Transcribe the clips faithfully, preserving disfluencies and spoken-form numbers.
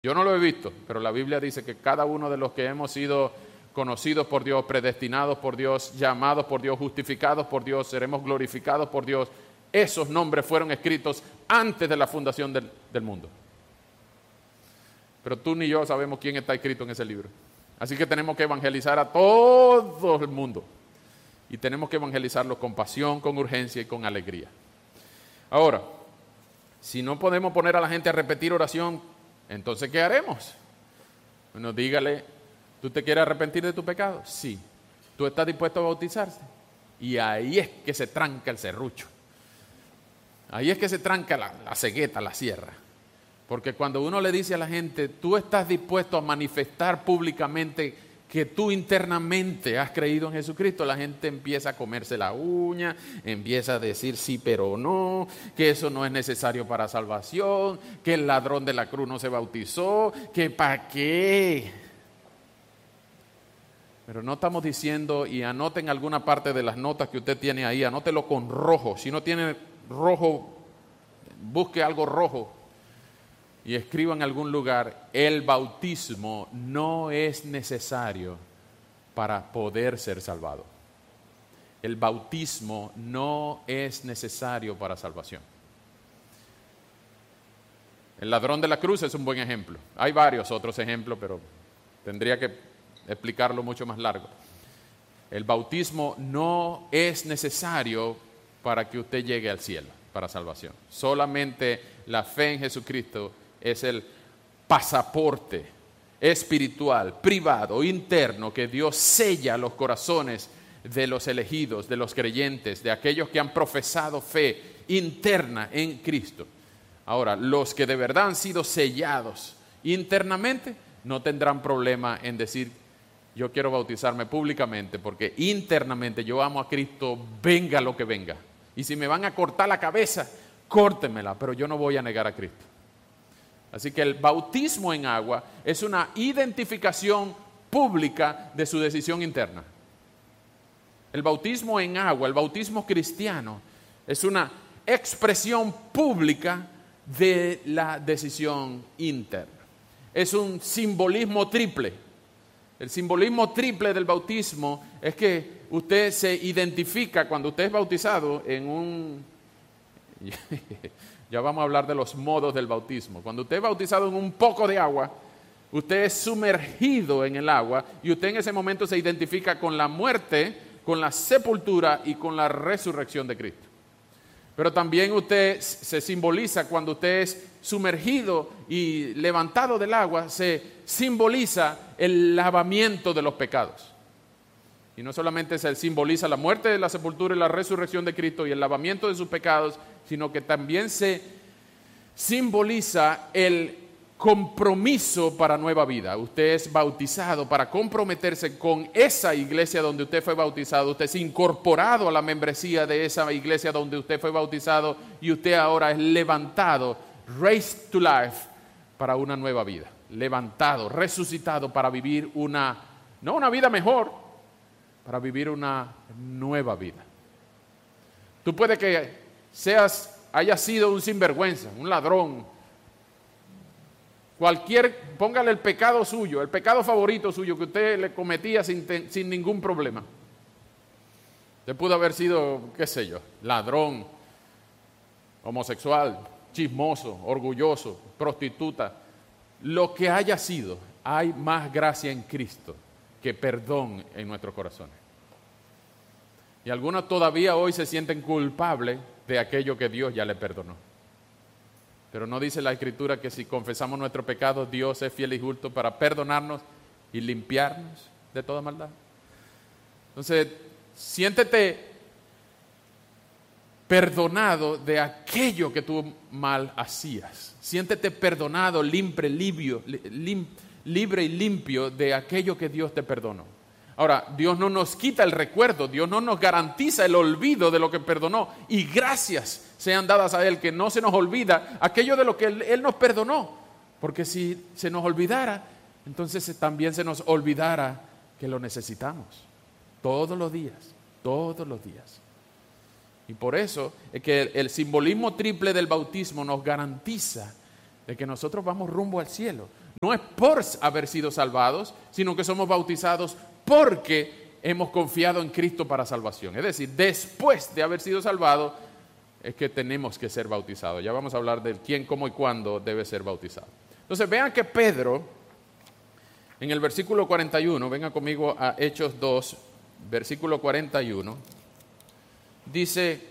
Yo no lo he visto, pero la Biblia dice que cada uno de los que hemos sido conocidos por Dios, predestinados por Dios, llamados por Dios, justificados por Dios, seremos glorificados por Dios, esos nombres fueron escritos antes de la fundación del, del mundo. Pero tú ni yo sabemos quién está escrito en ese libro. Así que tenemos que evangelizar a todo el mundo. Y tenemos que evangelizarlo con pasión, con urgencia y con alegría. Ahora, si no podemos poner a la gente a repetir oración, entonces ¿qué haremos? Bueno, dígale, ¿tú te quieres arrepentir de tu pecado? Sí. ¿Tú estás dispuesto a bautizarse? Y ahí es que se tranca el serrucho. Ahí es que se tranca la, la cegueta, la sierra. Porque cuando uno le dice a la gente, tú estás dispuesto a manifestar públicamente que tú internamente has creído en Jesucristo, la gente empieza a comerse la uña, empieza a decir sí pero no, que eso no es necesario para salvación, que el ladrón de la cruz no se bautizó, que para qué. Pero no estamos diciendo, y anoten alguna parte de las notas que usted tiene ahí, anótelo con rojo. Si no tiene rojo, busque algo rojo y escriba en algún lugar, el bautismo no es necesario para poder ser salvado. El bautismo no es necesario para salvación. El ladrón de la cruz es un buen ejemplo. Hay varios otros ejemplos, pero tendría que explicarlo mucho más largo. El bautismo no es necesario para que usted llegue al cielo, para salvación. Solamente la fe en Jesucristo es el pasaporte espiritual, privado, interno, que Dios sella los corazones de los elegidos, de los creyentes, de aquellos que han profesado fe interna en Cristo. Ahora, los que de verdad han sido sellados internamente no tendrán problema en decir, yo quiero bautizarme públicamente porque internamente yo amo a Cristo, venga lo que venga. Y si me van a cortar la cabeza, córtenmela, pero yo no voy a negar a Cristo. Así que el bautismo en agua es una identificación pública de su decisión interna. El bautismo en agua, el bautismo cristiano, es una expresión pública de la decisión interna. Es un simbolismo triple. El simbolismo triple del bautismo es que usted se identifica cuando usted es bautizado en un... Ya vamos a hablar de los modos del bautismo. Cuando usted es bautizado en un poco de agua, usted es sumergido en el agua y usted en ese momento se identifica con la muerte, con la sepultura y con la resurrección de Cristo. Pero también usted se simboliza cuando usted es sumergido y levantado del agua, se simboliza el lavamiento de los pecados. Y no solamente se simboliza la muerte, la sepultura y la resurrección de Cristo y el lavamiento de sus pecados, sino que también se simboliza el compromiso para nueva vida. Usted es bautizado para comprometerse con esa iglesia donde usted fue bautizado. Usted es incorporado a la membresía de esa iglesia donde usted fue bautizado y usted ahora es levantado, raised to life, para una nueva vida. Levantado, resucitado para vivir una, no una vida mejor, para vivir una nueva vida. Tú puedes que seas, hayas sido un sinvergüenza, un ladrón, cualquier, póngale el pecado suyo, el pecado favorito suyo que usted le cometía sin, sin ningún problema. Usted pudo haber sido, qué sé yo, ladrón, homosexual, chismoso, orgulloso, prostituta, lo que haya sido, hay más gracia en Cristo que perdón en nuestros corazones. Y algunos todavía hoy se sienten culpables de aquello que Dios ya le perdonó. Pero no dice la Escritura que si confesamos nuestro pecado, Dios es fiel y justo para perdonarnos y limpiarnos de toda maldad. Entonces, siéntete perdonado de aquello que tú mal hacías. Siéntete perdonado, libre, limpio, lim, libre y limpio de aquello que Dios te perdonó. Ahora, Dios no nos quita el recuerdo, Dios no nos garantiza el olvido de lo que perdonó. Y gracias sean dadas a Él que no se nos olvida aquello de lo que Él, Él nos perdonó. Porque si se nos olvidara, entonces también se nos olvidara que lo necesitamos. Todos los días, todos los días. Y por eso es que el, el simbolismo triple del bautismo nos garantiza de que nosotros vamos rumbo al cielo. no es por haber sido salvados, sino que somos bautizados porque hemos confiado en Cristo para salvación. Es decir, después de haber sido salvados, es que tenemos que ser bautizados. Ya vamos a hablar de quién, cómo y cuándo debe ser bautizado. Entonces, vean que Pedro, en el versículo cuarenta y uno, venga conmigo a Hechos dos, versículo cuarenta y uno, dice: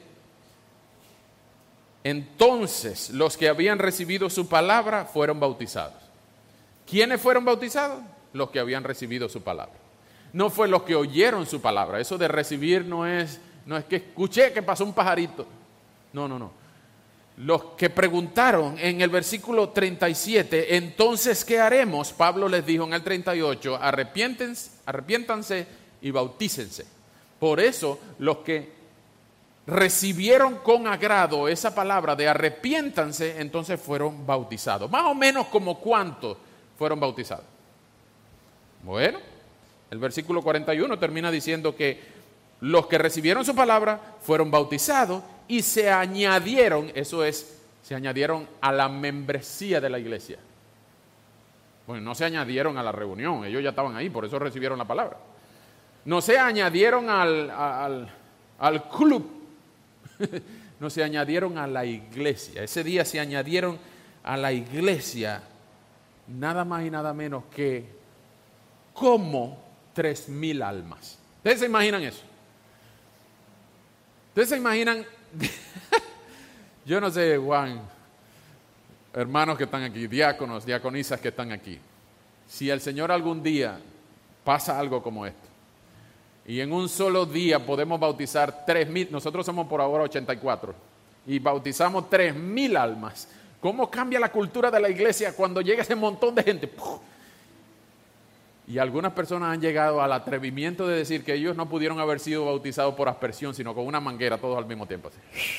entonces los que habían recibido su palabra fueron bautizados. ¿Quiénes fueron bautizados? Los que habían recibido su palabra. No fue los que oyeron su palabra. Eso de recibir no es, no es que escuché que pasó un pajarito. No, no, no. Los que preguntaron en el versículo treinta y siete, entonces, ¿qué haremos? Pablo les dijo en el treinta y ocho, arrepiéntense, arrepiéntanse y bautícense. Por eso, los que recibieron con agrado esa palabra de arrepiéntanse, entonces fueron bautizados. Más o menos como cuántos fueron bautizados. Bueno, el versículo cuarenta y uno termina diciendo que los que recibieron su palabra fueron bautizados y se añadieron, eso es, se añadieron a la membresía de la iglesia. Bueno, no se añadieron a la reunión, ellos ya estaban ahí, por eso recibieron la palabra. No se añadieron al, al, al club, no se añadieron a la iglesia. Ese día se añadieron a la iglesia nada más y nada menos que como tres mil almas. ¿Ustedes se imaginan eso? ¿Ustedes se imaginan? Yo no sé, Juan, hermanos que están aquí, diáconos, diaconisas que están aquí, si el Señor algún día pasa algo como esto, y en un solo día podemos bautizar tres mil, nosotros somos por ahora ochenta y cuatro, y bautizamos tres mil almas, ¿cómo cambia la cultura de la iglesia cuando llega ese montón de gente? ¡Puf! Y algunas personas han llegado al atrevimiento de decir que ellos no pudieron haber sido bautizados por aspersión, sino con una manguera todos al mismo tiempo. Así.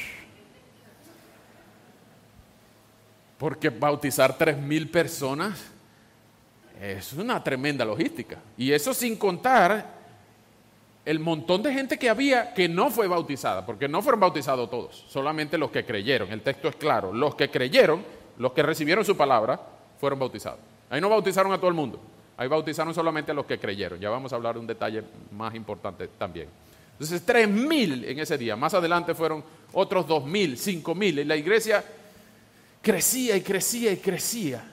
Porque bautizar tres mil personas es una tremenda logística. Y eso sin contar el montón de gente que había que no fue bautizada, porque no fueron bautizados todos, solamente los que creyeron. El texto es claro, los que creyeron, los que recibieron su palabra, fueron bautizados. Ahí no bautizaron a todo el mundo. Ahí bautizaron solamente a los que creyeron. Ya vamos a hablar de un detalle más importante también. Entonces, tres mil en ese día. Más adelante fueron otros dos mil, cinco mil. Y la iglesia crecía y crecía y crecía.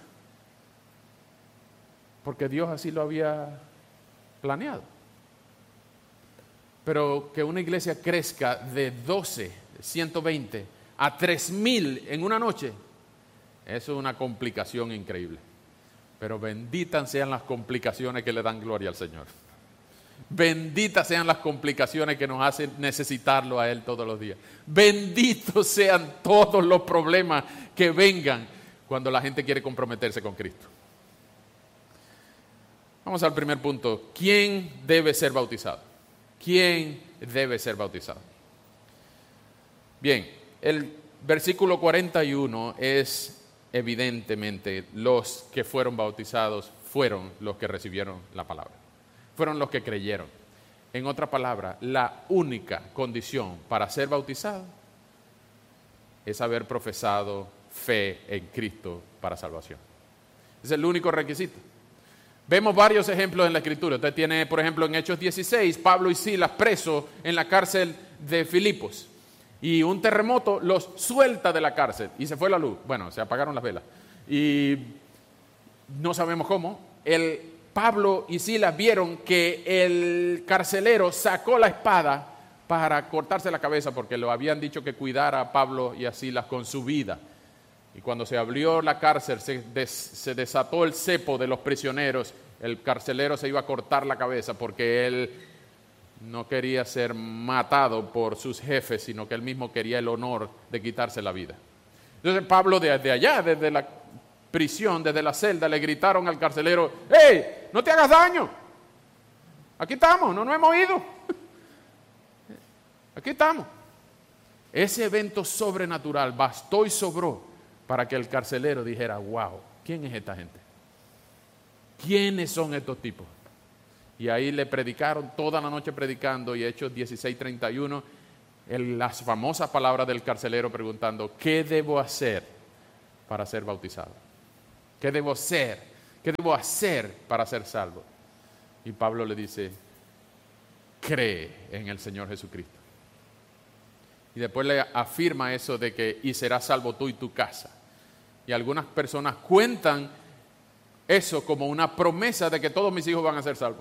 Porque Dios así lo había planeado. Pero que una iglesia crezca de doce, ciento veinte a tres mil en una noche, eso es una complicación increíble. Pero benditas sean las complicaciones que le dan gloria al Señor. Benditas sean las complicaciones que nos hacen necesitarlo a Él todos los días. Benditos sean todos los problemas que vengan cuando la gente quiere comprometerse con Cristo. Vamos al primer punto. ¿Quién debe ser bautizado? ¿Quién debe ser bautizado? Bien, el versículo cuarenta y uno es evidentemente los que fueron bautizados fueron los que recibieron la palabra. Fueron los que creyeron. En otra palabra, la única condición para ser bautizado es haber profesado fe en Cristo para salvación. Es el único requisito. Vemos varios ejemplos en la Escritura. Usted tiene, por ejemplo, en Hechos dieciséis, Pablo y Silas presos en la cárcel de Filipos. Y un terremoto los suelta de la cárcel y se fue la luz. Bueno, se apagaron las velas. Y no sabemos cómo. El Pablo y Silas vieron que el carcelero sacó la espada para cortarse la cabeza porque lo habían dicho que cuidara a Pablo y a Silas con su vida. Y cuando se abrió la cárcel, se, des, se desató el cepo de los prisioneros. El carcelero se iba a cortar la cabeza porque él no quería ser matado por sus jefes, sino que él mismo quería el honor de quitarse la vida. Entonces Pablo desde allá, desde la prisión, desde la celda, le gritaron al carcelero: ¡Hey, no te hagas daño! Aquí estamos, no nos hemos ido. Aquí estamos. Ese evento sobrenatural bastó y sobró para que el carcelero dijera: wow, ¿quién es esta gente? ¿Quiénes son estos tipos? Y ahí le predicaron toda la noche predicando, y Hechos dieciséis treinta y uno, el, las famosas palabras del carcelero preguntando: ¿qué debo hacer para ser bautizado? ¿Qué debo hacer ¿Qué debo hacer para ser salvo? Y Pablo le dice, cree en el Señor Jesucristo. Y después le afirma eso de que y serás salvo tú y tu casa. Y algunas personas cuentan eso como una promesa de que todos mis hijos van a ser salvos.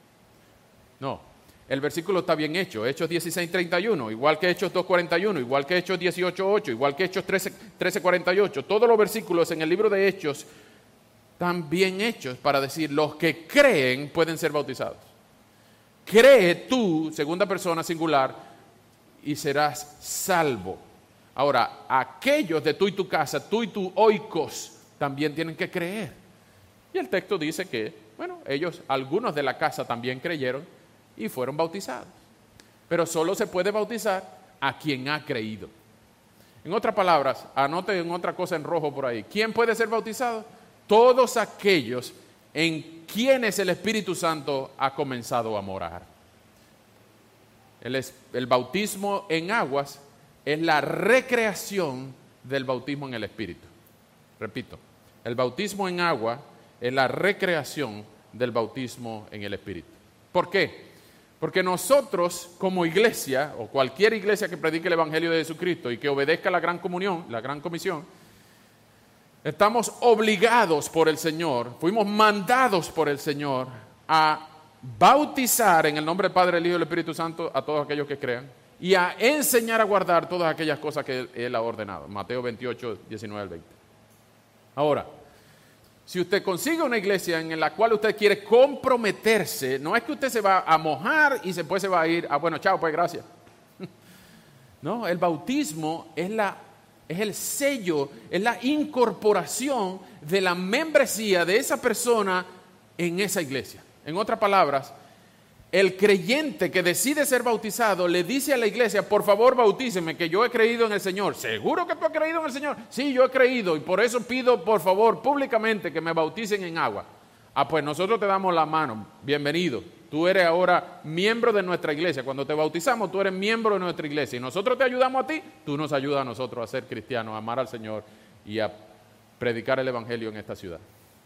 No, el versículo está bien hecho. Hechos dieciséis treinta y uno, igual que Hechos dos cuarenta y uno, igual que Hechos dieciocho ocho, igual que Hechos trece cuarenta y ocho. Todos los versículos en el libro de Hechos están bien hechos para decir los que creen pueden ser bautizados. Cree tú, segunda persona singular, y serás salvo. Ahora, aquellos de tú y tu casa, tú y tu oikos, también tienen que creer. Y el texto dice que, bueno, ellos, algunos de la casa también creyeron y fueron bautizados. Pero solo se puede bautizar a quien ha creído. En otras palabras, anoten otra cosa en rojo por ahí. ¿Quién puede ser bautizado? Todos aquellos en quienes el Espíritu Santo ha comenzado a morar. El, es, el bautismo en aguas es la recreación del bautismo en el Espíritu. Repito, el bautismo en agua es la recreación del bautismo en el Espíritu. ¿Por qué? Porque nosotros como iglesia, o cualquier iglesia que predique el Evangelio de Jesucristo y que obedezca la gran comunión, la gran comisión, estamos obligados por el Señor, fuimos mandados por el Señor a bautizar en el nombre del Padre, el Hijo y el Espíritu Santo a todos aquellos que crean y a enseñar a guardar todas aquellas cosas que Él, él ha ordenado. Mateo veintiocho, diecinueve al veinte. Ahora, si usted consigue una iglesia en la cual usted quiere comprometerse, no es que usted se va a mojar y después se va a ir, ah, bueno, chao, pues gracias. No, el bautismo es, la, es el sello, es la incorporación de la membresía de esa persona en esa iglesia. En otras palabras, el creyente que decide ser bautizado le dice a la iglesia, por favor bautíceme, que yo he creído en el Señor. ¿Seguro que tú has creído en el Señor? Sí, yo he creído y por eso pido por favor públicamente que me bauticen en agua. Ah, pues nosotros te damos la mano, bienvenido. Tú eres ahora miembro de nuestra iglesia. Cuando te bautizamos, tú eres miembro de nuestra iglesia y nosotros te ayudamos a ti, tú nos ayudas a nosotros a ser cristianos, a amar al Señor y a predicar el Evangelio en esta ciudad.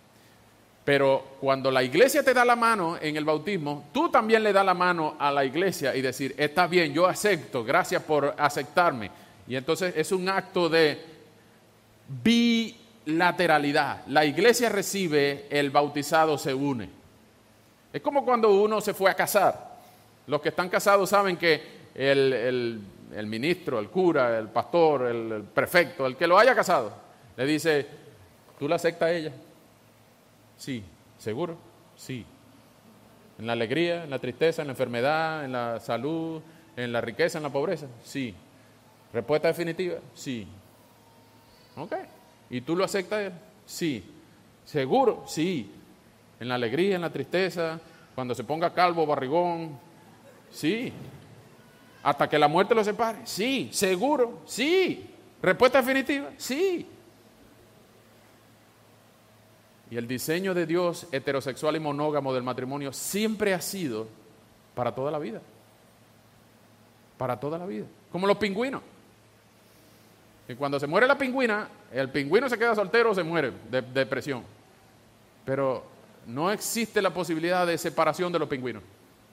Pero cuando la iglesia te da la mano en el bautismo, tú también le das la mano a la iglesia y decir, está bien, yo acepto, gracias por aceptarme. Y entonces es un acto de bilateralidad. La iglesia recibe, el bautizado se une. Es como cuando uno se fue a casar. Los que están casados saben que el, el, el ministro, el cura, el pastor, el, el prefecto, el que lo haya casado, le dice, ¿tú la aceptas a ella? Sí. ¿Seguro? Sí. ¿En la alegría, en la tristeza, en la enfermedad, en la salud, en la riqueza, en la pobreza? Sí. ¿Respuesta definitiva? Sí. Ok. ¿Y tú lo aceptas a él? Sí. ¿Seguro? Sí. ¿En la alegría, en la tristeza, cuando se ponga calvo, barrigón? Sí. ¿Hasta que la muerte lo separe? Sí. ¿Seguro? Sí. ¿Respuesta definitiva? Sí. Y el diseño de Dios heterosexual y monógamo del matrimonio siempre ha sido para toda la vida. Para toda la vida. Como los pingüinos. Y cuando se muere la pingüina, el pingüino se queda soltero o se muere de depresión. Pero no existe la posibilidad de separación de los pingüinos.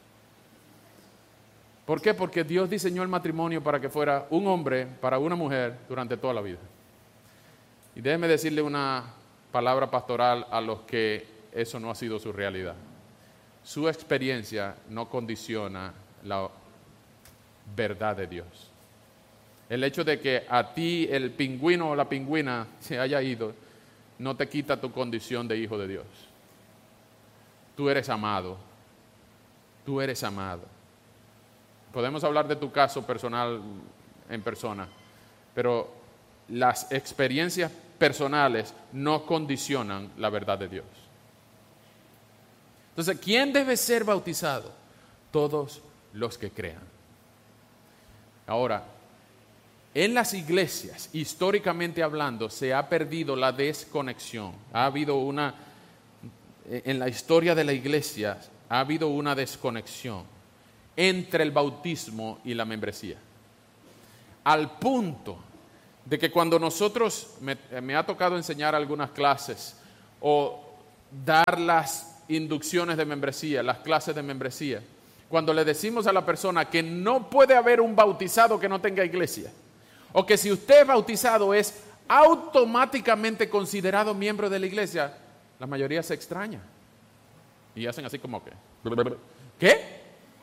¿Por qué? Porque Dios diseñó el matrimonio para que fuera un hombre para una mujer durante toda la vida. Y déjeme decirle una palabra pastoral a los que eso no ha sido su realidad. Su experiencia no condiciona la verdad de Dios. El hecho de que a ti el pingüino o la pingüina se haya ido no te quita tu condición de hijo de Dios. Tú eres amado. Tú eres amado. Podemos hablar de tu caso personal en persona, pero las experiencias personales no condicionan la verdad de Dios. Entonces, ¿quién debe ser bautizado? Todos los que crean. Ahora, en las iglesias, históricamente hablando, se ha perdido la desconexión. Ha habido una, en la historia de la iglesia, ha habido una desconexión entre el bautismo y la membresía. Al punto de que cuando nosotros, me, me ha tocado enseñar algunas clases o dar las inducciones de membresía, las clases de membresía, cuando le decimos a la persona que no puede haber un bautizado que no tenga iglesia, o que si usted es bautizado es automáticamente considerado miembro de la iglesia, la mayoría se extraña y hacen así como que, ¿qué?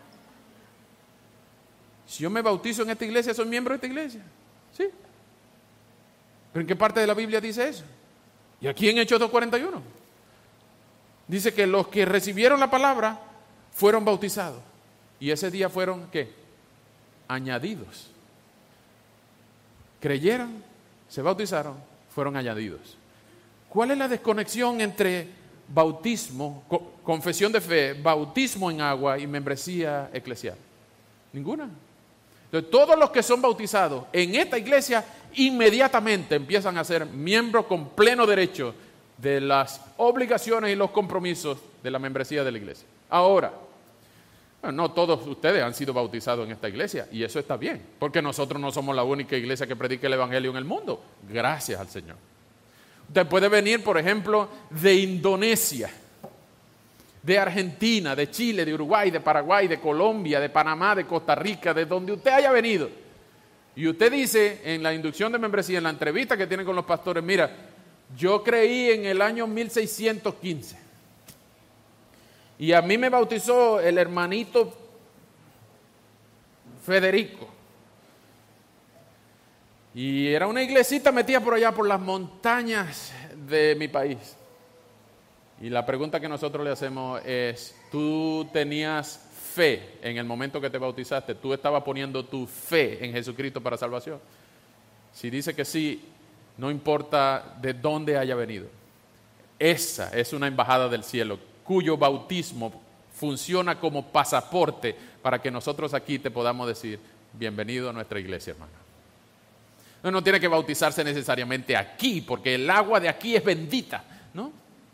Si yo me bautizo en esta iglesia, soy miembro de esta iglesia. Sí. ¿Pero en qué parte de la Biblia dice eso? Y aquí en Hechos dos cuarenta y uno dice que los que recibieron la palabra fueron bautizados. Y ese día fueron, ¿qué? Añadidos. Creyeron, se bautizaron, fueron añadidos. ¿Cuál es la desconexión entre bautismo, co- confesión de fe, bautismo en agua y membresía eclesial? Ninguna. Entonces, todos los que son bautizados en esta iglesia inmediatamente empiezan a ser miembros con pleno derecho de las obligaciones y los compromisos de la membresía de la iglesia. Ahora, bueno, no todos ustedes han sido bautizados en esta iglesia y eso está bien, porque nosotros no somos la única iglesia que predica el evangelio en el mundo. Gracias al Señor. Usted puede venir, por ejemplo, de Indonesia, de Argentina, de Chile, de Uruguay, de Paraguay, de Colombia, de Panamá, de Costa Rica, de donde usted haya venido. Y usted dice en la inducción de membresía, en la entrevista que tiene con los pastores, mira, yo creí en el año mil seiscientos quince y a mí me bautizó el hermanito Federico. Y era una iglesita metida por allá por las montañas de mi país. Y la pregunta que nosotros le hacemos es, ¿tú tenías fe en el momento que te bautizaste? ¿Tú estabas poniendo tu fe en Jesucristo para salvación? Si dice que sí, no importa de dónde haya venido. Esa es una embajada del cielo, cuyo bautismo funciona como pasaporte para que nosotros aquí te podamos decir, bienvenido a nuestra iglesia, hermano. No, no tiene que bautizarse necesariamente aquí, porque el agua de aquí es bendita, ¿no?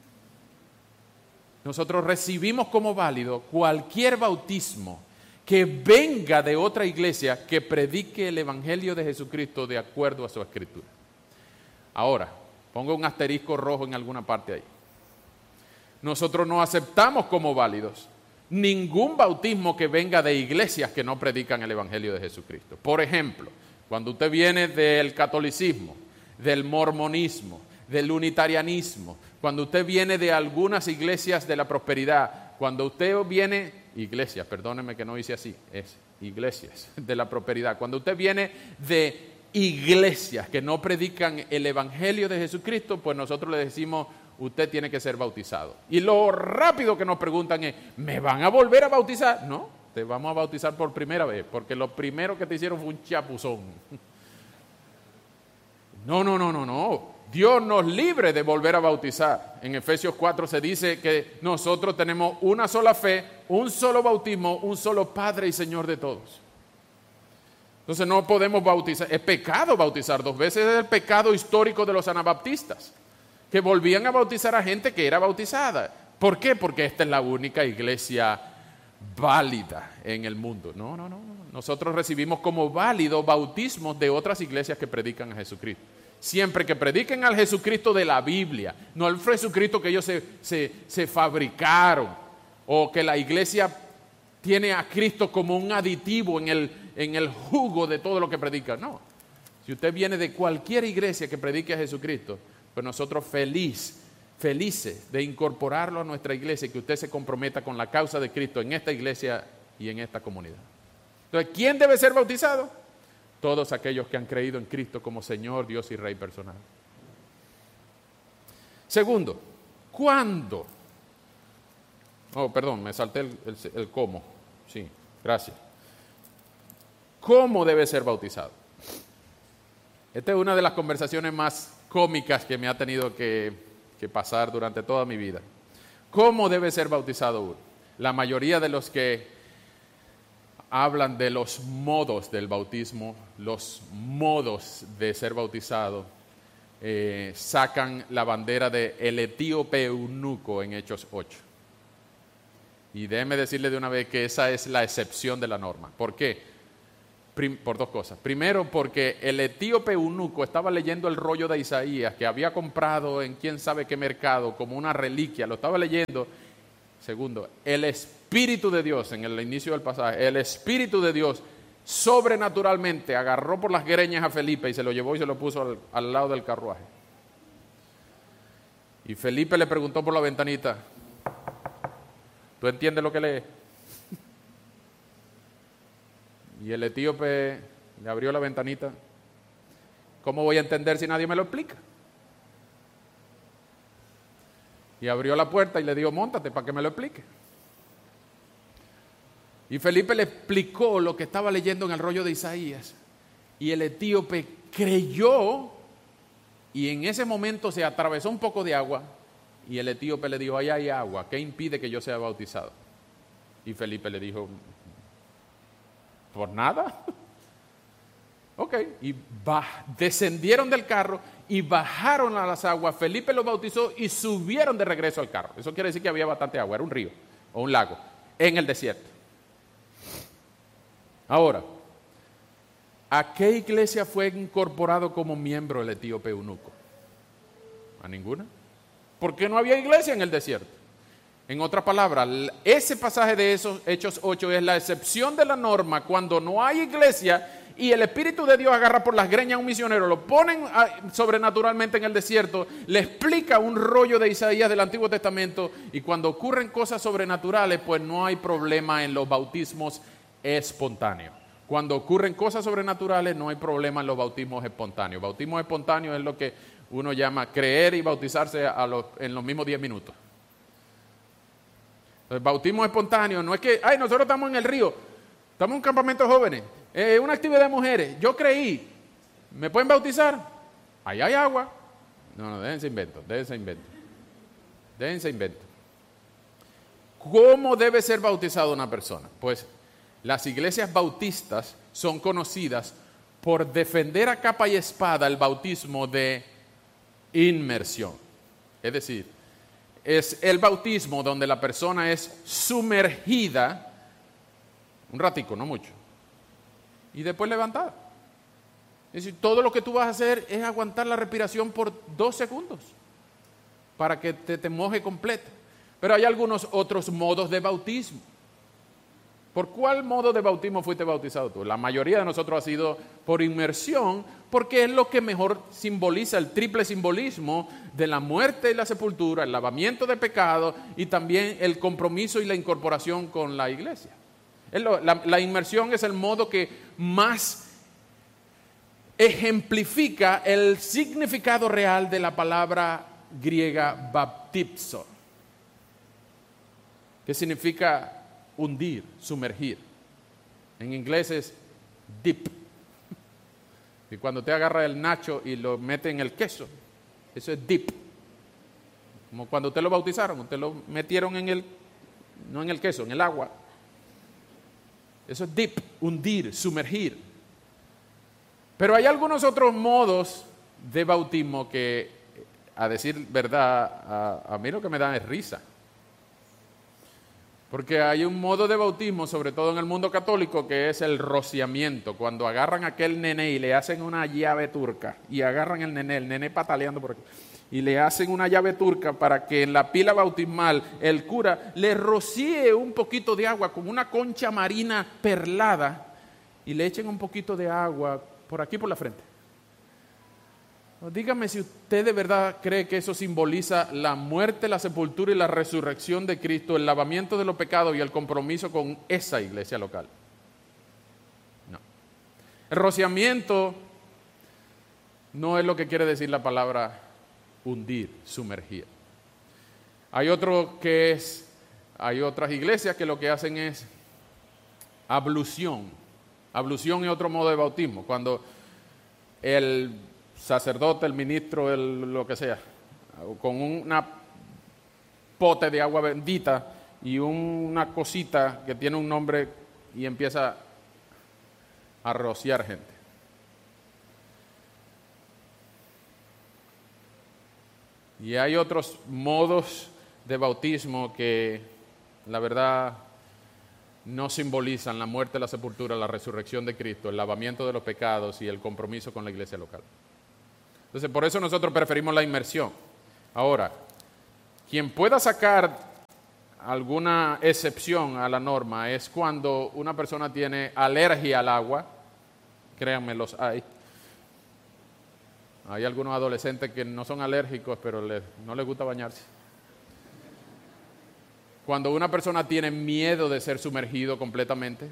Nosotros recibimos como válido cualquier bautismo que venga de otra iglesia que predique el evangelio de Jesucristo de acuerdo a su escritura. Ahora, pongo un asterisco rojo en alguna parte ahí. Nosotros no aceptamos como válidos ningún bautismo que venga de iglesias que no predican el evangelio de Jesucristo. Por ejemplo, cuando usted viene del catolicismo, del mormonismo, del unitarianismo, cuando usted viene de algunas iglesias de la prosperidad, cuando usted viene, iglesias, perdóneme que no hice así, es iglesias de la prosperidad, cuando usted viene de iglesias que no predican el evangelio de Jesucristo, pues nosotros le decimos, usted tiene que ser bautizado. Y lo rápido que nos preguntan es, ¿me van a volver a bautizar? No, te vamos a bautizar por primera vez, porque lo primero que te hicieron fue un chapuzón. No, no, no, no, no. Dios nos libre de volver a bautizar. En Efesios cuatro se dice que nosotros tenemos una sola fe, un solo bautismo, un solo Padre y Señor de todos. Entonces no podemos bautizar. Es pecado bautizar dos veces. Es el pecado histórico de los anabaptistas, que volvían a bautizar a gente que era bautizada. ¿Por qué? Porque esta es la única iglesia válida en el mundo. No, no, no. Nosotros recibimos como válido bautismos de otras iglesias que predican a Jesucristo. Siempre que prediquen al Jesucristo de la Biblia, no al Jesucristo que ellos se, se, se fabricaron, o que la iglesia tiene a Cristo como un aditivo en el, en el jugo de todo lo que predica. No. Si usted viene de cualquier iglesia que predique a Jesucristo, pues nosotros feliz, felices de incorporarlo a nuestra iglesia y que usted se comprometa con la causa de Cristo en esta iglesia y en esta comunidad. Entonces, ¿quién debe ser bautizado? Todos aquellos que han creído en Cristo como Señor, Dios y Rey personal. Segundo, ¿cuándo? Oh, perdón, me salté el, el, el cómo. Sí, gracias. ¿Cómo debe ser bautizado? Esta es una de las conversaciones más cómicas que me ha tenido que, que pasar durante toda mi vida. ¿Cómo debe ser bautizado uno? La mayoría de los que hablan de los modos del bautismo, los modos de ser bautizado, eh, sacan la bandera de el etíope eunuco en Hechos ocho. Y déjeme decirle de una vez que esa es la excepción de la norma. ¿Por qué? Prim- por dos cosas. Primero, porque el etíope eunuco estaba leyendo el rollo de Isaías que había comprado en quién sabe qué mercado como una reliquia, lo estaba leyendo. Segundo, el Espíritu de Dios, en el inicio del pasaje, el Espíritu de Dios sobrenaturalmente agarró por las greñas a Felipe y se lo llevó y se lo puso al, al lado del carruaje. Y Felipe le preguntó por la ventanita, ¿tú entiendes lo que lees? Y el etíope le abrió la ventanita. ¿Cómo voy a entender si nadie me lo explica? Y abrió la puerta y le dijo, móntate para que me lo explique. Y Felipe le explicó lo que estaba leyendo en el rollo de Isaías. Y el etíope creyó y en ese momento se atravesó un poco de agua. Y el etíope le dijo, ahí hay agua, ¿qué impide que yo sea bautizado? Y Felipe le dijo, ¿por nada? Ok, y baj- descendieron del carro y bajaron a las aguas. Felipe los bautizó y subieron de regreso al carro. Eso quiere decir que había bastante agua, era un río o un lago en el desierto. Ahora, ¿a qué iglesia fue incorporado como miembro el etíope eunuco? ¿A ninguna? Porque no había iglesia en el desierto. En otras palabras, ese pasaje de esos Hechos ocho es la excepción de la norma cuando no hay iglesia y el Espíritu de Dios agarra por las greñas a un misionero, lo ponen sobrenaturalmente en el desierto, le explica un rollo de Isaías del Antiguo Testamento y cuando ocurren cosas sobrenaturales, pues no hay problema en los bautismos espontáneos. Cuando ocurren cosas sobrenaturales, no hay problema en los bautismos espontáneos. Bautismo espontáneo es lo que uno llama creer y bautizarse a los, en los mismos diez minutos. El bautismo espontáneo no es que, ay, nosotros estamos en el río, estamos en un campamento de jóvenes, es eh, una actividad de mujeres, yo creí, ¿me pueden bautizar? Ahí hay agua. No, no, déjense invento, déjense invento, déjense invento. ¿Cómo debe ser bautizada una persona? Pues las iglesias bautistas son conocidas por defender a capa y espada el bautismo de inmersión, es decir, es el bautismo donde la persona es sumergida, un ratico, no mucho, y después levantada. Es decir, todo lo que tú vas a hacer es aguantar la respiración por dos segundos para que te, te moje completa. Pero hay algunos otros modos de bautismo. ¿Por cuál modo de bautismo fuiste bautizado tú? La mayoría de nosotros ha sido por inmersión, porque es lo que mejor simboliza el triple simbolismo de la muerte y la sepultura, el lavamiento de pecado y también el compromiso y la incorporación con la iglesia. La, la inmersión es el modo que más ejemplifica el significado real de la palabra griega baptizo, que significa hundir, sumergir. En inglés es dip. Y cuando te agarra el nacho y lo mete en el queso, eso es dip. Como cuando usted lo bautizaron, usted lo metieron en el, no en el queso, en el agua. Eso es dip, hundir, sumergir. Pero hay algunos otros modos de bautismo que, a decir verdad, a, a mí lo que me da es risa. Porque hay un modo de bautismo, sobre todo en el mundo católico, que es el rociamiento. Cuando agarran a aquel nené y le hacen una llave turca, y agarran el nené, el nené pataleando por aquí, y le hacen una llave turca para que en la pila bautismal el cura le rocíe un poquito de agua con una concha marina perlada y le echen un poquito de agua por aquí por la frente. Dígame si usted de verdad cree que eso simboliza la muerte, la sepultura y la resurrección de Cristo, el lavamiento de los pecados y el compromiso con esa iglesia local. No. El rociamiento no es lo que quiere decir la palabra hundir, sumergir. Hay otro que es, hay otras iglesias que lo que hacen es ablución. Ablución es otro modo de bautismo, cuando el sacerdote, el ministro, el, lo que sea, con una pote de agua bendita y una cosita que tiene un nombre y empieza a rociar gente. Y hay otros modos de bautismo que, la verdad, no simbolizan la muerte, la sepultura, la resurrección de Cristo, el lavamiento de los pecados y el compromiso con la iglesia local. Entonces, por eso nosotros preferimos la inmersión. Ahora, quien pueda sacar alguna excepción a la norma es cuando una persona tiene alergia al agua. Créanme, los hay. Hay algunos adolescentes que no son alérgicos, pero les, no les gusta bañarse. Cuando una persona tiene miedo de ser sumergido completamente,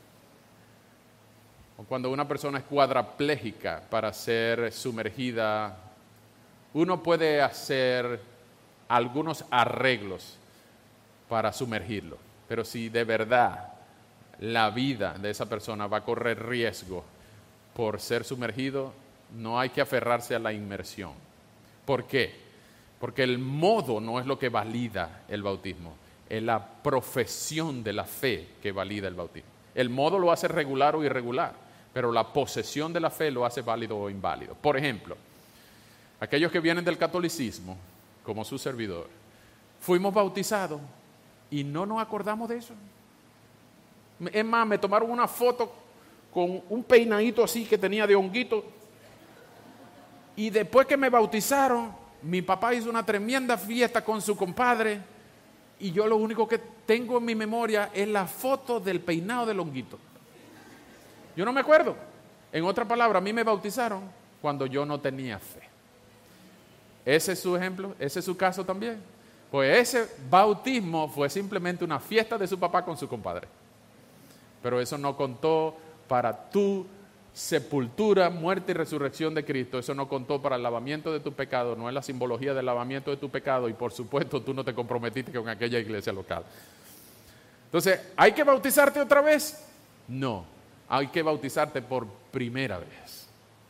o cuando una persona es cuadraplégica para ser sumergida, uno puede hacer algunos arreglos para sumergirlo. Pero si de verdad la vida de esa persona va a correr riesgo por ser sumergido, no hay que aferrarse a la inmersión. ¿Por qué? Porque el modo no es lo que valida el bautismo, es la profesión de la fe que valida el bautismo. El modo lo hace regular o irregular, pero la posesión de la fe lo hace válido o inválido. Por ejemplo, aquellos que vienen del catolicismo, como su servidor, fuimos bautizados y no nos acordamos de eso. Es más, me tomaron una foto con un peinadito así que tenía de honguito, y después que me bautizaron, mi papá hizo una tremenda fiesta con su compadre, y yo lo único que tengo en mi memoria es la foto del peinado del honguito. Yo no me acuerdo. En otras palabras, a mí me bautizaron cuando yo no tenía fe. ¿Ese es su ejemplo? ¿Ese es su caso también? Pues ese bautismo fue simplemente una fiesta de su papá con su compadre. Pero eso no contó para tu sepultura, muerte y resurrección de Cristo. Eso no contó para el lavamiento de tu pecado. No es la simbología del lavamiento de tu pecado. Y por supuesto tú no te comprometiste con aquella iglesia local. Entonces, ¿hay que bautizarte otra vez? No, hay que bautizarte por primera vez.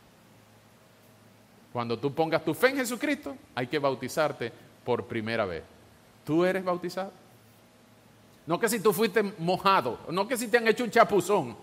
Cuando tú pongas tu fe en Jesucristo, hay que bautizarte por primera vez. ¿Tú eres bautizado? No que si tú fuiste mojado, no que si te han hecho un chapuzón.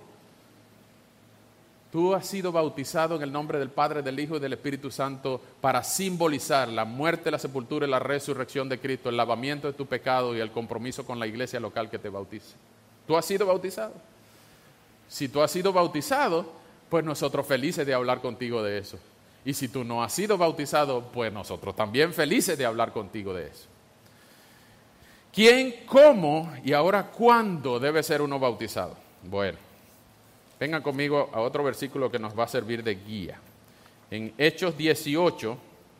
Tú has sido bautizado en el nombre del Padre, del Hijo y del Espíritu Santo para simbolizar la muerte, la sepultura y la resurrección de Cristo, el lavamiento de tu pecado y el compromiso con la iglesia local que te bautice. ¿Tú has sido bautizado? Si tú has sido bautizado, pues nosotros felices de hablar contigo de eso. Y si tú no has sido bautizado, pues nosotros también felices de hablar contigo de eso. ¿Quién, cómo y ahora cuándo debe ser uno bautizado? Bueno, vengan conmigo a otro versículo que nos va a servir de guía. En Hechos dieciocho,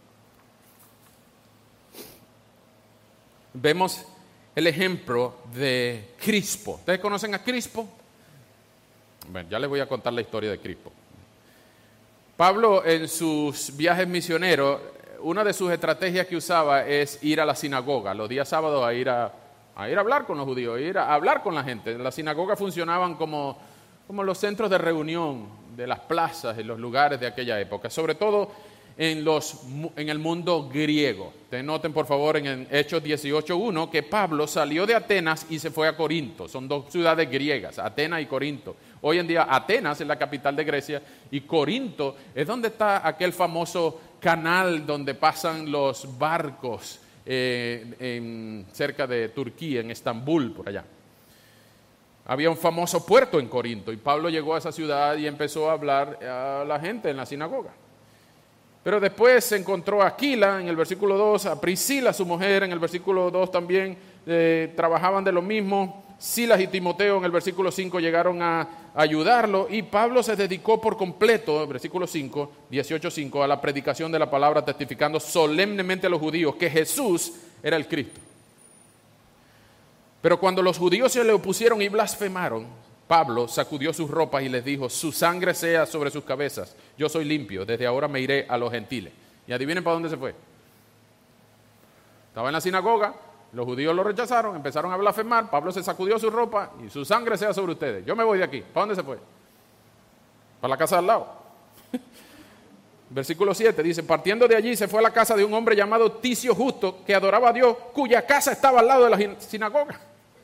vemos el ejemplo de Crispo. ¿Ustedes conocen a Crispo? Bueno, ya les voy a contar la historia de Crispo. Pablo, en sus viajes misioneros, una de sus estrategias que usaba es ir a la sinagoga, los días sábados a ir a, a ir a hablar con los judíos, a ir a hablar con la gente. Las sinagogas funcionaban como, como los centros de reunión de las plazas y los lugares de aquella época, sobre todo en, los, en el mundo griego. Te noten por favor en Hechos dieciocho uno que Pablo salió de Atenas y se fue a Corinto. Son dos ciudades griegas, Atenas y Corinto. Hoy en día Atenas es la capital de Grecia y Corinto es donde está aquel famoso canal donde pasan los barcos eh, en, cerca de Turquía, en Estambul, por allá. Había un famoso puerto en Corinto y Pablo llegó a esa ciudad y empezó a hablar a la gente en la sinagoga. Pero después se encontró a Aquila en el versículo dos, a Priscila su mujer en el versículo dos también, eh, trabajaban de lo mismo. Silas y Timoteo en el versículo cinco llegaron a ayudarlo y Pablo se dedicó por completo, versículo cinco, dieciocho cinco, a la predicación de la palabra, testificando solemnemente a los judíos que Jesús era el Cristo. Pero cuando los judíos se le opusieron y blasfemaron, Pablo sacudió sus ropas y les dijo: su sangre sea sobre sus cabezas, yo soy limpio, desde ahora me iré a los gentiles. Y adivinen para dónde se fue. Estaba en la sinagoga, los judíos lo rechazaron, empezaron a blasfemar, Pablo se sacudió su ropa y su sangre sea sobre ustedes, yo me voy de aquí. ¿Para dónde se fue? Para la casa de al lado. Versículo siete dice: partiendo de allí se fue a la casa de un hombre llamado Ticio Justo, que adoraba a Dios, cuya casa estaba al lado de la sinagoga.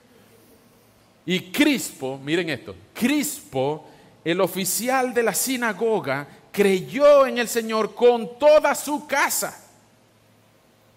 Y Crispo, miren esto, Crispo, el oficial de la sinagoga, creyó en el Señor con toda su casa.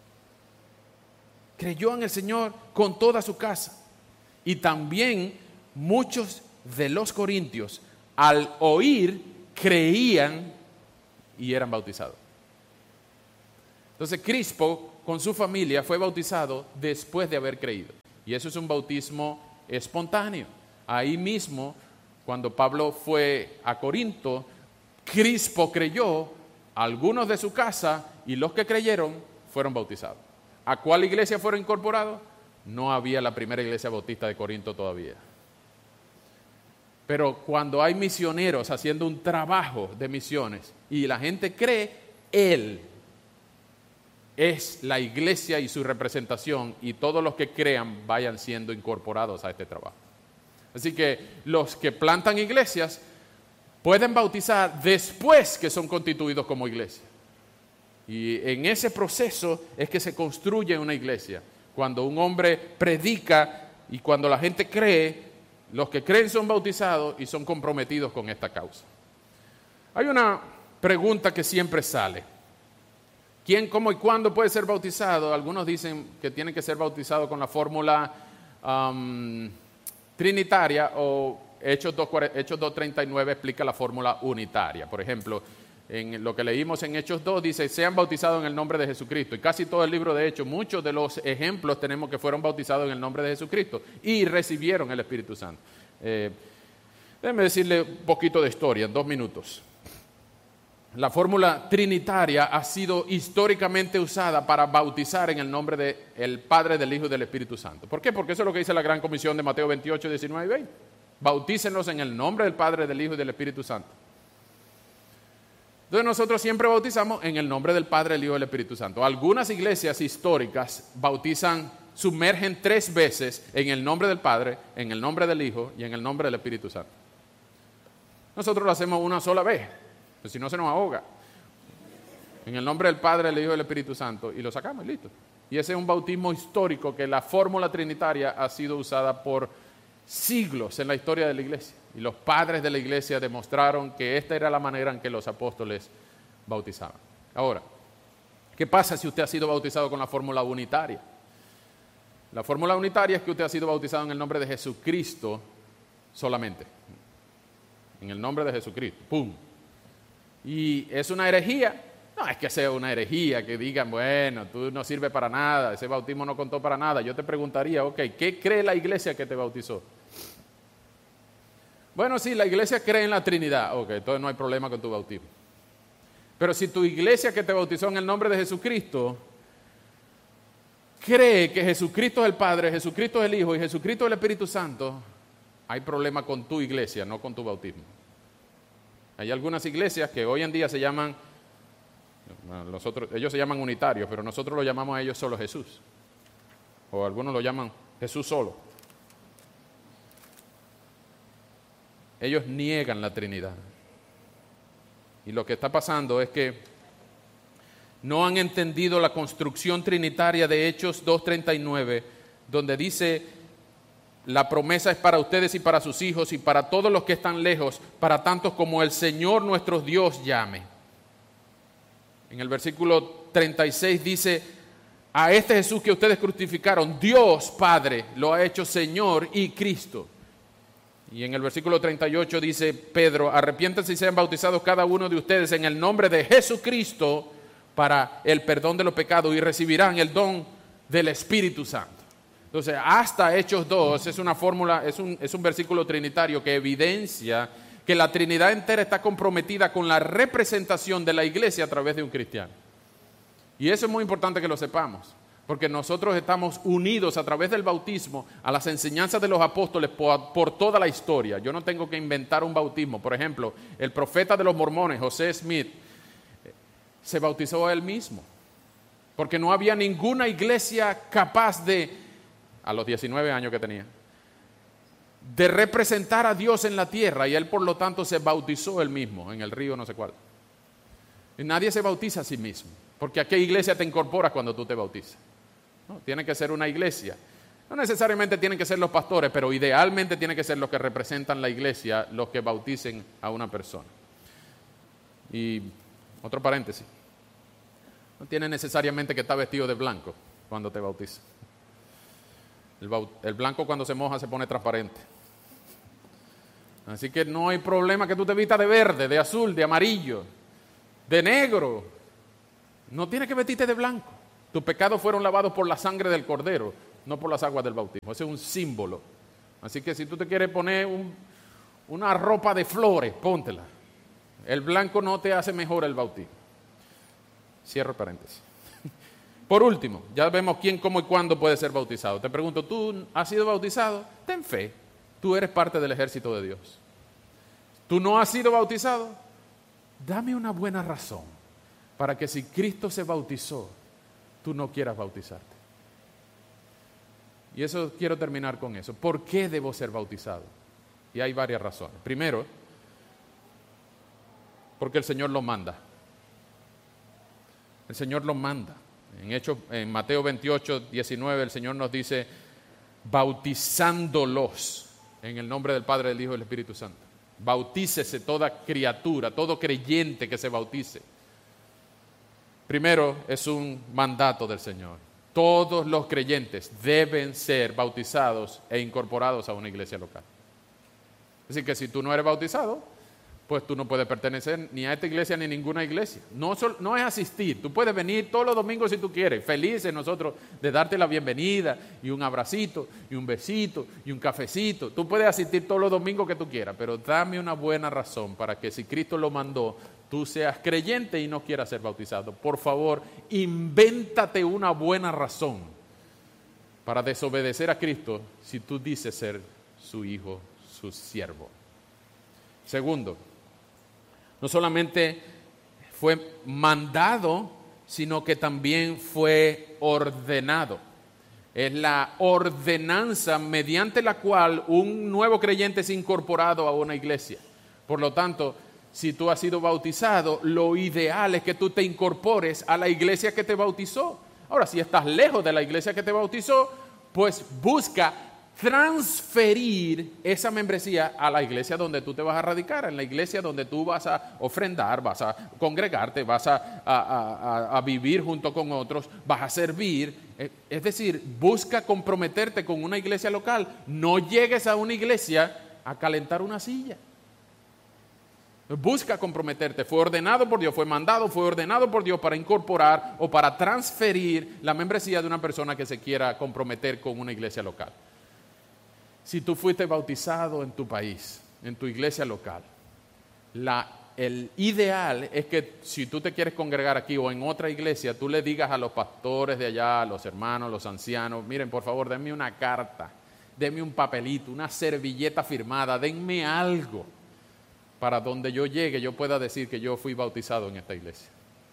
Creyó en el Señor con toda su casa. Y también muchos de los corintios al oír creían y eran bautizados. Entonces Crispo con su familia fue bautizado después de haber creído. Y eso es un bautismo espontáneo. Ahí mismo, cuando Pablo fue a Corinto, Crispo creyó, algunos de su casa y los que creyeron fueron bautizados. ¿A cuál iglesia fueron incorporados? No había la primera iglesia bautista de Corinto todavía. Pero cuando hay misioneros haciendo un trabajo de misiones y la gente cree, Él es la iglesia y su representación, y todos los que crean vayan siendo incorporados a este trabajo. Así que los que plantan iglesias pueden bautizar después que son constituidos como iglesia. Y en ese proceso es que se construye una iglesia. Cuando un hombre predica y cuando la gente cree, los que creen son bautizados y son comprometidos con esta causa. Hay una pregunta que siempre sale. ¿Quién, cómo y cuándo puede ser bautizado? Algunos dicen que tiene que ser bautizado con la fórmula um, trinitaria, o Hechos dos treinta y nueve explica la fórmula unitaria. Por ejemplo, en lo que leímos en Hechos dos dice, sean bautizados en el nombre de Jesucristo. Y casi todo el libro de Hechos, muchos de los ejemplos tenemos que fueron bautizados en el nombre de Jesucristo y recibieron el Espíritu Santo. Eh, déjenme decirle un poquito de historia en dos minutos. La fórmula trinitaria ha sido históricamente usada para bautizar en el nombre del Padre, del Hijo y del Espíritu Santo. ¿Por qué? Porque eso es lo que dice la Gran Comisión de Mateo veintiocho, diecinueve y veinte. Bautícenlos en el nombre del Padre, del Hijo y del Espíritu Santo. Entonces nosotros siempre bautizamos en el nombre del Padre, del Hijo y del Espíritu Santo. Algunas iglesias históricas bautizan, sumergen tres veces en el nombre del Padre, en el nombre del Hijo y en el nombre del Espíritu Santo. Nosotros lo hacemos una sola vez. Pues si no se nos ahoga. En el nombre del Padre, del Hijo y del Espíritu Santo. Y lo sacamos y listo. Y ese es un bautismo histórico que la fórmula trinitaria ha sido usada por siglos en la historia de la iglesia. Y los padres de la iglesia demostraron que esta era la manera en que los apóstoles bautizaban. Ahora, ¿qué pasa si usted ha sido bautizado con la fórmula unitaria? La fórmula unitaria es que usted ha sido bautizado en el nombre de Jesucristo solamente. En el nombre de Jesucristo. ¡Pum! Y es una herejía. No es que sea una herejía, que digan, bueno, tú no sirves para nada, ese bautismo no contó para nada. Yo te preguntaría, ok, ¿qué cree la iglesia que te bautizó? Bueno, sí, la iglesia cree en la Trinidad. Ok, entonces no hay problema con tu bautismo. Pero si tu iglesia que te bautizó en el nombre de Jesucristo cree que Jesucristo es el Padre, Jesucristo es el Hijo y Jesucristo es el Espíritu Santo, hay problema con tu iglesia, no con tu bautismo. Hay algunas iglesias que hoy en día se llaman, nosotros, ellos se llaman unitarios, pero nosotros lo llamamos a ellos solo Jesús. O algunos lo llaman Jesús solo. Ellos niegan la Trinidad. Y lo que está pasando es que no han entendido la construcción trinitaria de Hechos dos treinta y nueve, donde dice, la promesa es para ustedes y para sus hijos y para todos los que están lejos, para tantos como el Señor nuestro Dios llame. En el versículo treinta y seis dice, a este Jesús que ustedes crucificaron, Dios Padre lo ha hecho Señor y Cristo. Y en el versículo treinta y ocho dice Pedro, arrepiéntanse y sean bautizados cada uno de ustedes en el nombre de Jesucristo para el perdón de los pecados y recibirán el don del Espíritu Santo. Entonces, hasta Hechos dos es una fórmula, es un, es un versículo trinitario que evidencia que la Trinidad entera está comprometida con la representación de la iglesia a través de un cristiano. Y eso es muy importante que lo sepamos, porque nosotros estamos unidos a través del bautismo a las enseñanzas de los apóstoles por, por toda la historia. Yo no tengo que inventar un bautismo. Por ejemplo, el profeta de los mormones, José Smith, se bautizó a él mismo, porque no había ninguna iglesia capaz de, a los diecinueve años que tenía, de representar a Dios en la tierra, y él por lo tanto se bautizó él mismo en el río no sé cuál. Y nadie se bautiza a sí mismo, porque ¿a qué iglesia te incorporas cuando tú te bautizas? No, tiene que ser una iglesia. No necesariamente tienen que ser los pastores, pero idealmente tienen que ser los que representan la iglesia los que bauticen a una persona. Y otro paréntesis, no tiene necesariamente que estar vestido de blanco cuando te bautizas. El, baut- el blanco cuando se moja se pone transparente. Así que no hay problema que tú te vistas de verde, de azul, de amarillo, de negro. No tienes que vestirte de blanco. Tus pecados fueron lavados por la sangre del Cordero, no por las aguas del bautismo. Ese es un símbolo. Así que si tú te quieres poner un, una ropa de flores, póntela. El blanco no te hace mejor el bautismo. Cierro paréntesis. Por último, ya vemos quién, cómo y cuándo puede ser bautizado. Te pregunto, ¿tú has sido bautizado? Ten fe. Tú eres parte del ejército de Dios. ¿Tú no has sido bautizado? Dame una buena razón para que si Cristo se bautizó, tú no quieras bautizarte. Y eso quiero terminar con eso. ¿Por qué debo ser bautizado? Y hay varias razones. Primero, porque el Señor lo manda. El Señor lo manda. En Hechos, en Mateo veintiocho, diecinueve, el Señor nos dice, bautizándolos en el nombre del Padre, del Hijo y del Espíritu Santo. Bautícese toda criatura, todo creyente que se bautice. Primero, es un mandato del Señor. Todos los creyentes deben ser bautizados e incorporados a una iglesia local. Es decir, que si tú no eres bautizado, pues tú no puedes pertenecer ni a esta iglesia ni a ninguna iglesia. No, no es asistir. Tú puedes venir todos los domingos si tú quieres. Felices nosotros de darte la bienvenida y un abracito y un besito y un cafecito. Tú puedes asistir todos los domingos que tú quieras, pero dame una buena razón para que si Cristo lo mandó, tú seas creyente y no quieras ser bautizado. Por favor, invéntate una buena razón para desobedecer a Cristo si tú dices ser su hijo, su siervo. Segundo, no solamente fue mandado, sino que también fue ordenado. Es la ordenanza mediante la cual un nuevo creyente es incorporado a una iglesia. Por lo tanto, si tú has sido bautizado, lo ideal es que tú te incorpores a la iglesia que te bautizó. Ahora, si estás lejos de la iglesia que te bautizó, pues busca transferir esa membresía a la iglesia donde tú te vas a radicar, en la iglesia donde tú vas a ofrendar, vas a congregarte, vas a, a, a, a vivir junto con otros, vas a servir. Es decir, busca comprometerte con una iglesia local. No llegues a una iglesia a calentar una silla. Busca comprometerte. Fue ordenado por Dios, fue mandado, fue ordenado por Dios para incorporar o para transferir la membresía de una persona que se quiera comprometer con una iglesia local. Si tú fuiste bautizado en tu país, en tu iglesia local, la, el ideal es que si tú te quieres congregar aquí o en otra iglesia, tú le digas a los pastores de allá, a los hermanos, los ancianos, miren, por favor, denme una carta, denme un papelito, una servilleta firmada, denme algo para donde yo llegue yo pueda decir que yo fui bautizado en esta iglesia.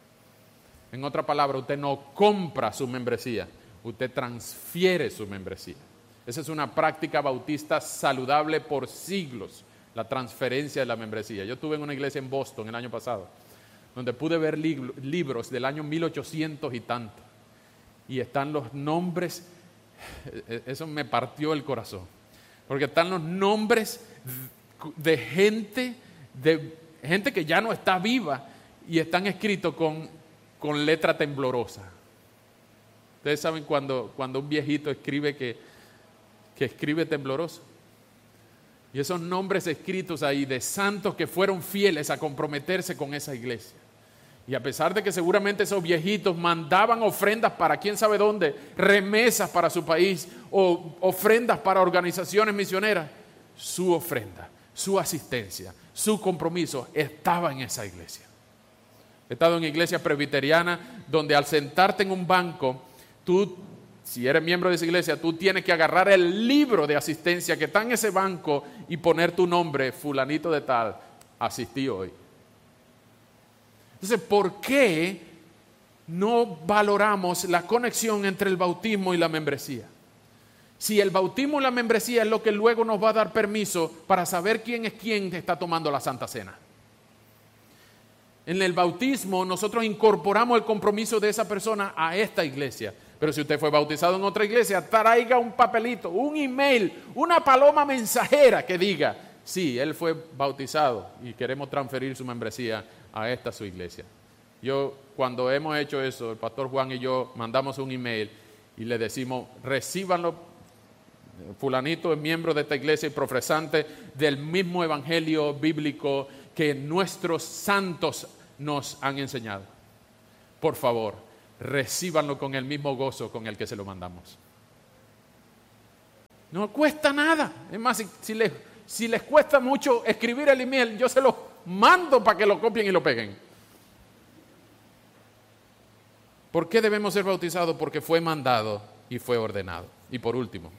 En otra palabra, usted no compra su membresía, usted transfiere su membresía. Esa es una práctica bautista saludable por siglos, la transferencia de la membresía. Yo estuve en una iglesia en Boston el año pasado, donde pude ver lib- libros del año mil ochocientos y tanto. Y están los nombres, eso me partió el corazón, porque están los nombres de gente, de gente que ya no está viva, y están escritos con, con letra temblorosa. Ustedes saben cuando, cuando un viejito escribe que que escribe tembloroso. Y esos nombres escritos ahí de santos que fueron fieles a comprometerse con esa iglesia. Y a pesar de que seguramente esos viejitos mandaban ofrendas para quién sabe dónde, remesas para su país o ofrendas para organizaciones misioneras, su ofrenda, su asistencia, su compromiso estaba en esa iglesia. He estado en iglesias presbiterianas donde al sentarte en un banco, tú, si eres miembro de esa iglesia, tú tienes que agarrar el libro de asistencia que está en ese banco y poner tu nombre, fulanito de tal, asistí hoy. Entonces, ¿por qué no valoramos la conexión entre el bautismo y la membresía? Si el bautismo y la membresía es lo que luego nos va a dar permiso para saber quién es quién está tomando la Santa Cena. En el bautismo nosotros incorporamos el compromiso de esa persona a esta iglesia. Pero si usted fue bautizado en otra iglesia, traiga un papelito, un email, una paloma mensajera que diga, sí, él fue bautizado y queremos transferir su membresía a esta su iglesia. Yo, cuando hemos hecho eso, el pastor Juan y yo mandamos un email y le decimos, recíbanlo fulanito es miembro de esta iglesia y profesante del mismo evangelio bíblico que nuestros santos nos han enseñado. Por favor, recíbanlo con el mismo gozo con el que se lo mandamos. No cuesta nada. Es más, si, si, les, si les cuesta mucho escribir el email, yo se los mando para que lo copien y lo peguen. ¿Por qué debemos ser bautizados? Porque fue mandado y fue ordenado. Y por último,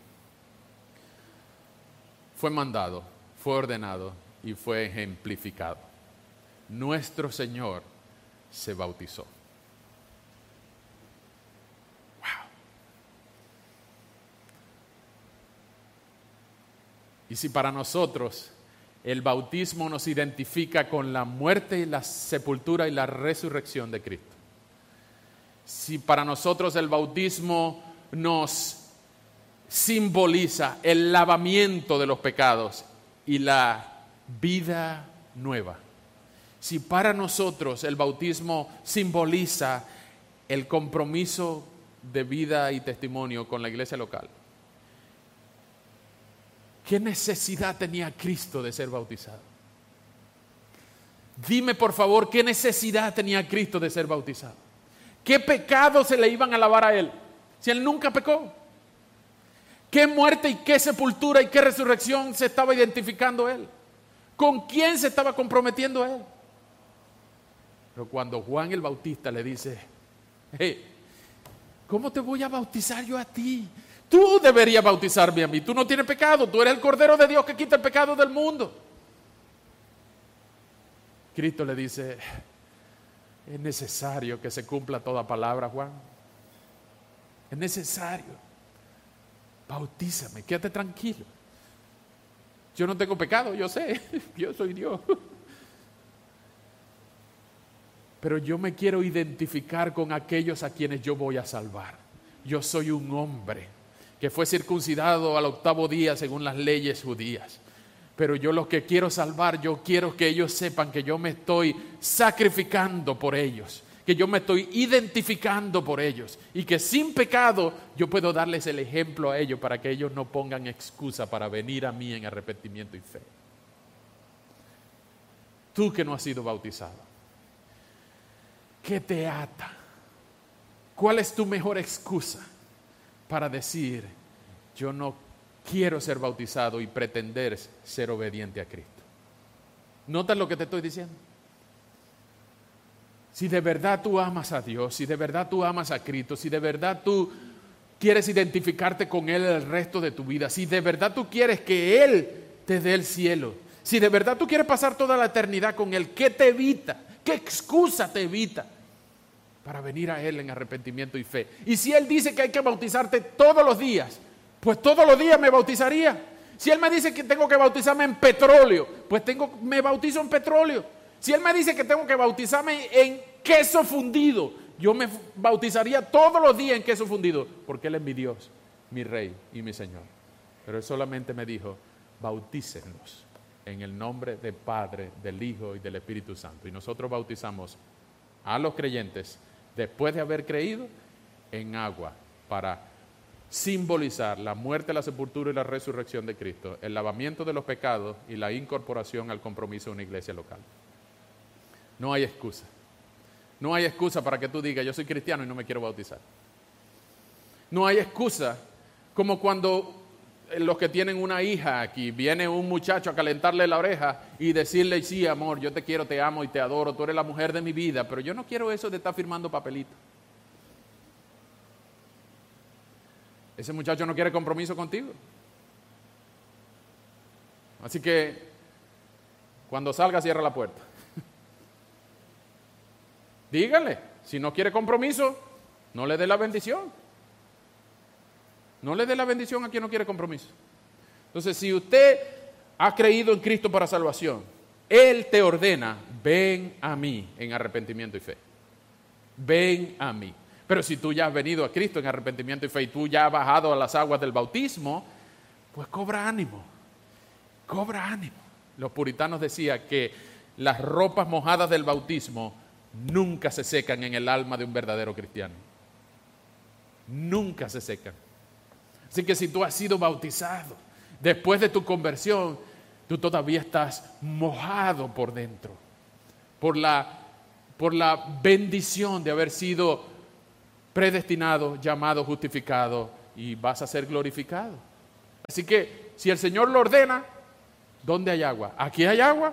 fue mandado, fue ordenado y fue ejemplificado. Nuestro Señor se bautizó. Wow. Y si para nosotros el bautismo nos identifica con la muerte y la sepultura y la resurrección de Cristo, si para nosotros el bautismo nos simboliza el lavamiento de los pecados y la vida nueva, si para nosotros el bautismo simboliza el compromiso de vida y testimonio con la iglesia local, ¿qué necesidad tenía Cristo de ser bautizado? Dime por favor, ¿qué necesidad tenía Cristo de ser bautizado? ¿Qué pecados se le iban a lavar a Él si Él nunca pecó? ¿Qué muerte y qué sepultura y qué resurrección se estaba identificando Él? ¿Con quién se estaba comprometiendo Él? Pero cuando Juan el Bautista le dice, hey, ¿cómo te voy a bautizar yo a ti? Tú deberías bautizarme a mí, tú no tienes pecado, tú eres el Cordero de Dios que quita el pecado del mundo. Cristo le dice, es necesario que se cumpla toda palabra, Juan. Es necesario. Bautízame, quédate tranquilo. Yo no tengo pecado, yo sé, yo soy Dios. Pero yo me quiero identificar con aquellos a quienes yo voy a salvar. Yo soy un hombre que fue circuncidado al octavo día según las leyes judías. Pero yo los que quiero salvar, yo quiero que ellos sepan que yo me estoy sacrificando por ellos, que yo me estoy identificando por ellos y que sin pecado yo puedo darles el ejemplo a ellos para que ellos no pongan excusa para venir a mí en arrepentimiento y fe. Tú que no has sido bautizado, ¿qué te ata? ¿Cuál es tu mejor excusa para decir, yo no quiero ser bautizado y pretender ser obediente a Cristo? ¿Notas lo que te estoy diciendo? Si de verdad tú amas a Dios, si de verdad tú amas a Cristo, si de verdad tú quieres identificarte con Él el resto de tu vida, si de verdad tú quieres que Él te dé el cielo, si de verdad tú quieres pasar toda la eternidad con Él, ¿qué te evita? ¿Qué excusa te evita para venir a Él en arrepentimiento y fe? Y si Él dice que hay que bautizarte todos los días, pues todos los días me bautizaría. Si Él me dice que tengo que bautizarme en petróleo, pues tengo, me bautizo en petróleo. Si Él me dice que tengo que bautizarme en queso fundido, yo me bautizaría todos los días en queso fundido, porque Él es mi Dios, mi Rey y mi Señor. Pero Él solamente me dijo, bautícenlos en el nombre del Padre, del Hijo y del Espíritu Santo. Y nosotros bautizamos a los creyentes, después de haber creído, en agua, para simbolizar la muerte, la sepultura y la resurrección de Cristo, el lavamiento de los pecados y la incorporación al compromiso de una iglesia local. No hay excusa. No hay excusa para que tú digas, yo soy cristiano y no me quiero bautizar. No hay excusa como cuando los que tienen una hija aquí, viene un muchacho a calentarle la oreja y decirle, sí, amor, yo te quiero, te amo y te adoro, tú eres la mujer de mi vida, pero yo no quiero eso de estar firmando papelitos. Ese muchacho no quiere compromiso contigo. Así que cuando salga, cierra la puerta. Dígale, si no quiere compromiso, no le dé la bendición. No le dé la bendición a quien no quiere compromiso. Entonces, si usted ha creído en Cristo para salvación, Él te ordena, ven a mí en arrepentimiento y fe. Ven a mí. Pero si tú ya has venido a Cristo en arrepentimiento y fe y tú ya has bajado a las aguas del bautismo, pues cobra ánimo, cobra ánimo. Los puritanos decían que las ropas mojadas del bautismo nunca se secan en el alma de un verdadero cristiano. Nunca se secan. Así que si tú has sido bautizado, después de tu conversión, tú todavía estás mojado por dentro, por la, por la bendición de haber sido predestinado, llamado, justificado, y vas a ser glorificado. Así que si el Señor lo ordena, ¿dónde hay agua? ¿Aquí hay agua?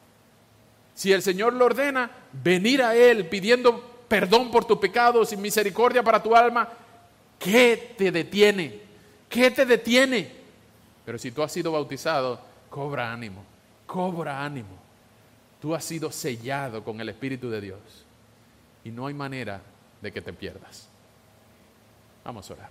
Si el Señor lo ordena, venir a Él pidiendo perdón por tus pecados y misericordia para tu alma, ¿qué te detiene? ¿Qué te detiene? Pero si tú has sido bautizado, cobra ánimo, cobra ánimo. Tú has sido sellado con el Espíritu de Dios y no hay manera de que te pierdas. Vamos a orar.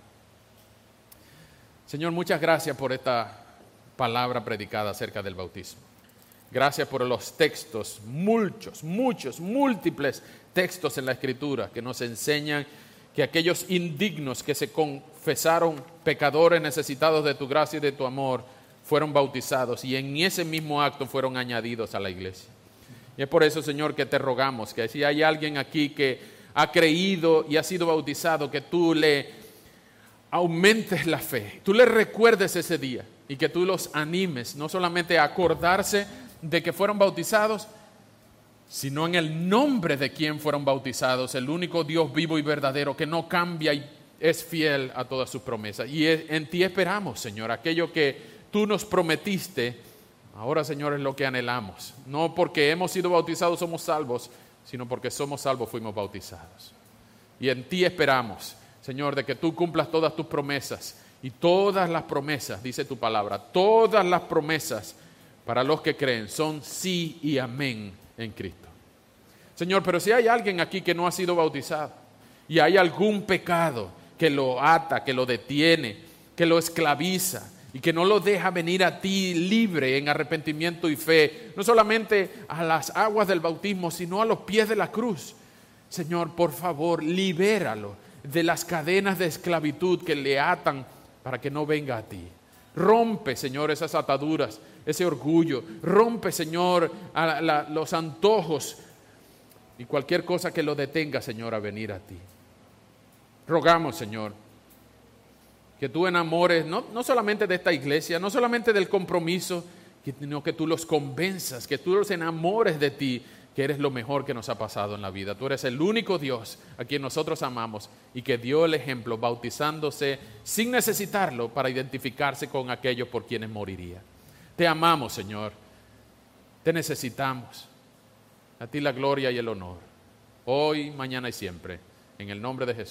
Señor, muchas gracias por esta palabra predicada acerca del bautismo. Gracias por los textos, muchos, muchos, múltiples textos en la Escritura que nos enseñan que aquellos indignos que se confesaron pecadores necesitados de tu gracia y de tu amor fueron bautizados y en ese mismo acto fueron añadidos a la iglesia. Y es por eso, Señor, que te rogamos que si hay alguien aquí que ha creído y ha sido bautizado, que tú le aumentes la fe, tú le recuerdes ese día y que tú los animes, no solamente a acordarse de que fueron bautizados, sino en el nombre de quien fueron bautizados, el único Dios vivo y verdadero que no cambia y es fiel a todas sus promesas. Y en ti esperamos, Señor, aquello que tú nos prometiste, ahora, Señor, es lo que anhelamos. No porque hemos sido bautizados somos salvos, sino porque somos salvos fuimos bautizados. Y en ti esperamos, Señor, de que tú cumplas todas tus promesas. Y todas las promesas, dice tu palabra, todas las promesas para los que creen son sí y amén en Cristo. Señor, pero si hay alguien aquí que no ha sido bautizado y hay algún pecado que lo ata, que lo detiene, que lo esclaviza y que no lo deja venir a ti libre en arrepentimiento y fe, no solamente a las aguas del bautismo, sino a los pies de la cruz. Señor, por favor, libéralo de las cadenas de esclavitud que le atan para que no venga a ti. Rompe, Señor, esas ataduras, ese orgullo. Rompe, Señor, a la, los antojos y cualquier cosa que lo detenga, Señor, a venir a ti. Rogamos, Señor, que tú enamores no, no solamente de esta iglesia, no solamente del compromiso, sino que tú los convenzas, que tú los enamores de ti, que eres lo mejor que nos ha pasado en la vida. Tú eres el único Dios a quien nosotros amamos y que dio el ejemplo bautizándose sin necesitarlo para identificarse con aquellos por quienes moriría. Te amamos, Señor. Te necesitamos. A ti la gloria y el honor. Hoy, mañana y siempre. En el nombre de Jesús.